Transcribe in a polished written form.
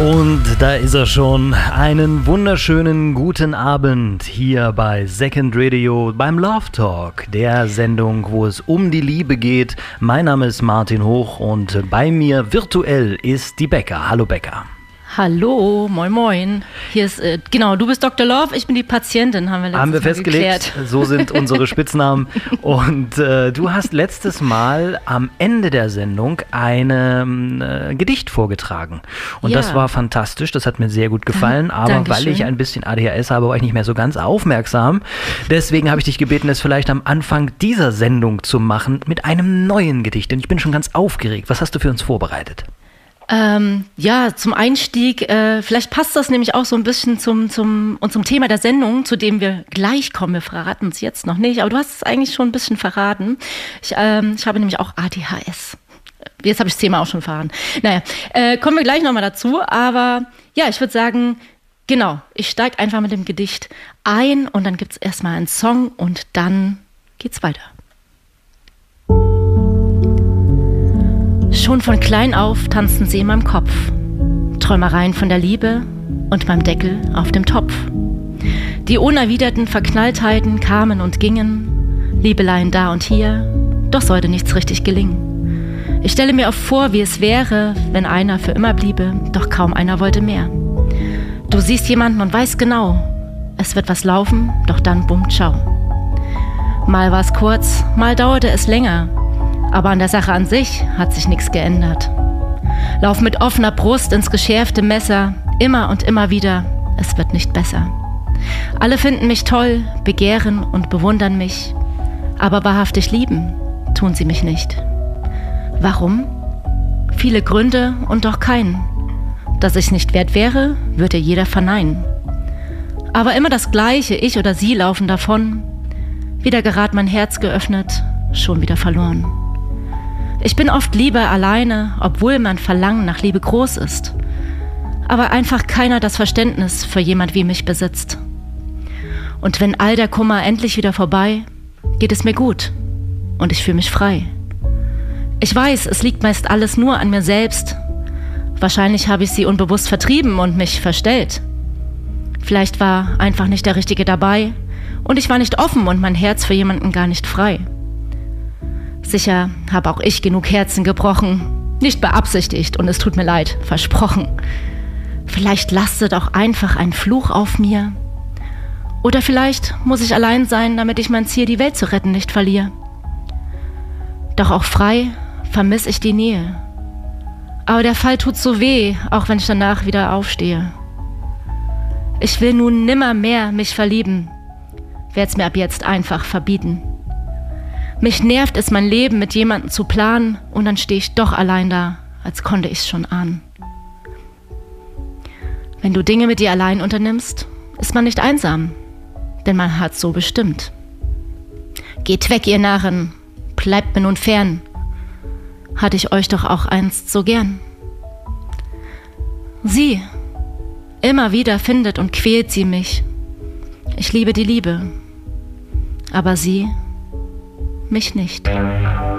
Und da ist er schon. Einen wunderschönen guten Abend hier bei Second Radio beim Love Talk, der Sendung, wo es um die Liebe geht. Mein Name ist Martin Hoch und bei mir virtuell ist die Becca. Hallo Becca. Hallo, moin moin. Hier ist, du bist Dr. Love, ich bin die Patientin, haben wir festgelegt. Geklärt. So sind unsere Spitznamen. Und du hast letztes Mal am Ende der Sendung ein Gedicht vorgetragen. Und das war fantastisch, das hat mir sehr gut gefallen. Aber Dankeschön. Weil ich ein bisschen ADHS habe, war ich nicht mehr so ganz aufmerksam. Deswegen habe ich dich gebeten, es vielleicht am Anfang dieser Sendung zu machen mit einem neuen Gedicht. Denn ich bin schon ganz aufgeregt. Was hast du für uns vorbereitet? Zum Einstieg, vielleicht passt das nämlich auch so ein bisschen zum Thema der Sendung, zu dem wir gleich kommen. Wir verraten es jetzt noch nicht, aber du hast es eigentlich schon ein bisschen verraten. Ich habe nämlich auch ADHS. Jetzt habe ich das Thema auch schon verraten. Naja, kommen wir gleich nochmal dazu, aber ja, ich würde sagen, genau, ich steige einfach mit dem Gedicht ein und dann gibt es erstmal einen Song und dann geht's weiter. Schon von klein auf tanzten sie in meinem Kopf. Träumereien von der Liebe und beim Deckel auf dem Topf. Die unerwiderten Verknalltheiten kamen und gingen, Liebeleien da und hier, doch sollte nichts richtig gelingen. Ich stelle mir oft vor, wie es wäre, wenn einer für immer bliebe, doch kaum einer wollte mehr. Du siehst jemanden und weißt genau, es wird was laufen, doch dann bumm, ciao. Mal war es kurz, mal dauerte es länger, aber an der Sache an sich hat sich nichts geändert. Lauf mit offener Brust ins geschärfte Messer, immer und immer wieder, es wird nicht besser. Alle finden mich toll, begehren und bewundern mich, aber wahrhaftig lieben tun sie mich nicht. Warum? Viele Gründe und doch keinen. Dass ich's nicht wert wäre, würde jeder verneinen. Aber immer das Gleiche, ich oder sie laufen davon. Wieder gerad mein Herz geöffnet, schon wieder verloren. Ich bin oft lieber alleine, obwohl mein Verlangen nach Liebe groß ist. Aber einfach keiner das Verständnis für jemand wie mich besitzt. Und wenn all der Kummer endlich wieder vorbei, geht es mir gut und ich fühle mich frei. Ich weiß, es liegt meist alles nur an mir selbst. Wahrscheinlich habe ich sie unbewusst vertrieben und mich verstellt. Vielleicht war einfach nicht der Richtige dabei und ich war nicht offen und mein Herz für jemanden gar nicht frei. Sicher habe auch ich genug Herzen gebrochen, nicht beabsichtigt und es tut mir leid, versprochen. Vielleicht lastet auch einfach ein Fluch auf mir. Oder vielleicht muss ich allein sein, damit ich mein Ziel, die Welt zu retten, nicht verliere. Doch auch frei vermisse ich die Nähe. Aber der Fall tut so weh, auch wenn ich danach wieder aufstehe. Ich will nun nimmer mehr mich verlieben, werd's mir ab jetzt einfach verbieten. Mich nervt es, mein Leben mit jemandem zu planen und dann stehe ich doch allein da, als konnte ich's schon ahnen. Wenn du Dinge mit dir allein unternimmst, ist man nicht einsam, denn man hat so bestimmt. Geht weg, ihr Narren, bleibt mir nun fern, hatte ich euch doch auch einst so gern. Sie, immer wieder findet und quält sie mich. Ich liebe die Liebe, aber sie mich nicht.